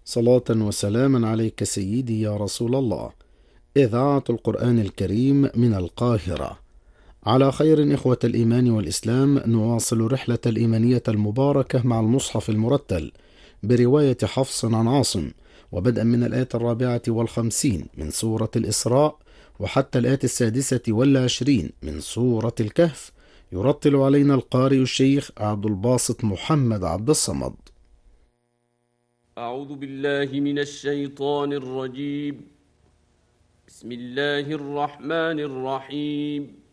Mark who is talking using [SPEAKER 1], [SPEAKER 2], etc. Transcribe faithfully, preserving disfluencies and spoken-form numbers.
[SPEAKER 1] صلاة وسلاما عليك سيدي يا رسول الله. إذاعة القرآن الكريم من القاهرة. على خير إخوة الإيمان والإسلام، نواصل رحلة الإيمانية المباركة مع المصحف المرتل برواية حفص عن عاصم، وبدءا من الآية الرابعة والخمسين من سورة الإسراء وحتى الآية السادسة والعشرين من سورة الكهف. يرتل علينا القارئ الشيخ عبد الباسط محمد عبد الصمد.
[SPEAKER 2] أعوذ بالله من الشيطان الرجيم. بسم الله الرحمن الرحيم.